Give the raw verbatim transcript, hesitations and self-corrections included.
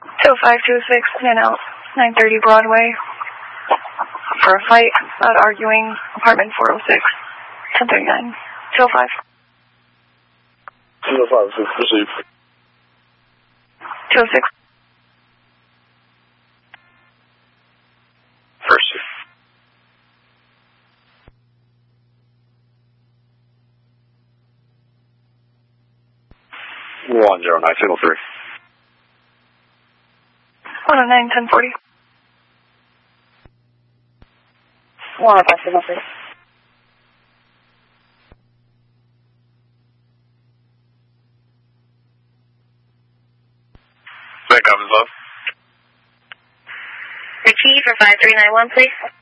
two five two six, in out, nine thirty Broadway. For a fight about arguing, apartment four oh six, ten thirty-nine. two oh five. two oh five, six, proceed. two oh six. First. one zero nine, signal three. one oh nine, ten forty. one oh five, signal three. Bank up, love. Repeat for five three nine one, please.